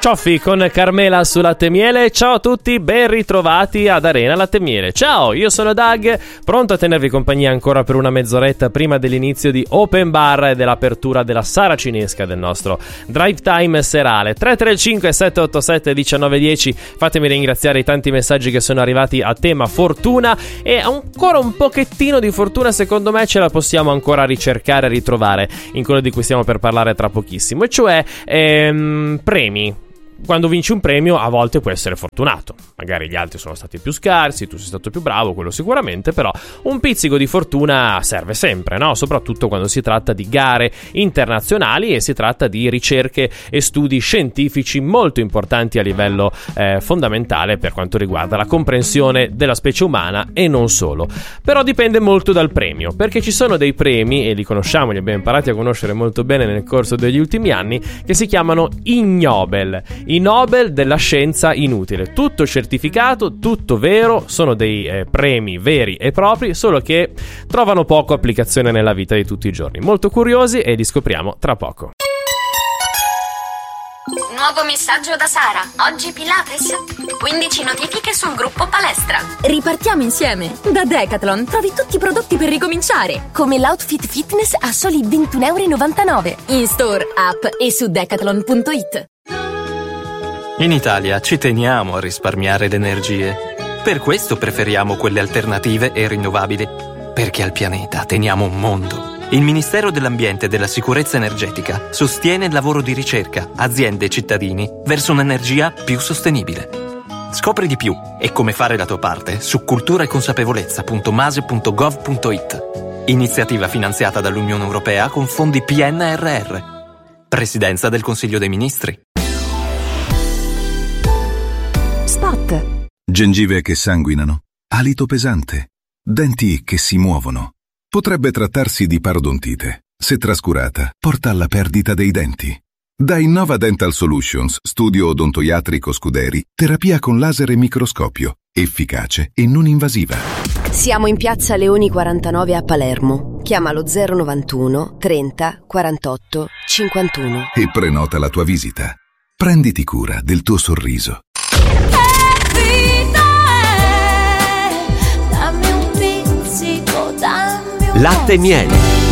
Cioffi con Carmela su Latte e Miele. Ciao a tutti, ben ritrovati ad Arena Latte e Miele. Ciao, io sono Doug, pronto a tenervi compagnia ancora per una mezz'oretta prima dell'inizio di Open Bar e dell'apertura della Saracinesca del nostro drive time serale. 335 787 1910. Fatemi ringraziare i tanti messaggi che sono arrivati a tema fortuna, e ancora un pochettino di fortuna secondo me ce la possiamo ancora ricercare e ritrovare in quello di cui stiamo per parlare tra pochissimo, e cioè premi. Quando vinci un premio a volte puoi essere fortunato, magari gli altri sono stati più scarsi, tu sei stato più bravo, quello sicuramente, però un pizzico di fortuna serve sempre, no? Soprattutto quando si tratta di gare internazionali e si tratta di ricerche e studi scientifici molto importanti a livello fondamentale per quanto riguarda la comprensione della specie umana e non solo. Però dipende molto dal premio, perché ci sono dei premi, e li conosciamo, li abbiamo imparati a conoscere molto bene nel corso degli ultimi anni, che si chiamano i Nobel. I Nobel della scienza inutile, tutto certificato, tutto vero, sono dei premi veri e propri, solo che trovano poco applicazione nella vita di tutti i giorni. Molto curiosi e li scopriamo tra poco. Nuovo messaggio da Sara. Oggi Pilates. 15 notifiche sul gruppo palestra. Ripartiamo insieme. Da Decathlon trovi tutti i prodotti per ricominciare, come l'outfit fitness a soli €21,99. In store, app e su decathlon.it. In Italia ci teniamo a risparmiare le energie. Per questo preferiamo quelle alternative e rinnovabili, perché al pianeta teniamo un mondo. Il Ministero dell'Ambiente e della Sicurezza Energetica sostiene il lavoro di ricerca, aziende e cittadini verso un'energia più sostenibile. Scopri di più e come fare la tua parte su culturaeconsapevolezza.mase.gov.it. Iniziativa finanziata dall'Unione Europea con fondi PNRR. Presidenza del Consiglio dei Ministri. Spot. Gengive che sanguinano, alito pesante, denti che si muovono. Potrebbe trattarsi di parodontite. Se trascurata, porta alla perdita dei denti. Da Innova Dental Solutions, studio odontoiatrico Scuderi, terapia con laser e microscopio, efficace e non invasiva. Siamo in piazza Leoni 49 a Palermo. Chiamalo 091 30 48 51 e prenota la tua visita. Prenditi cura del tuo sorriso. Latte e Miele.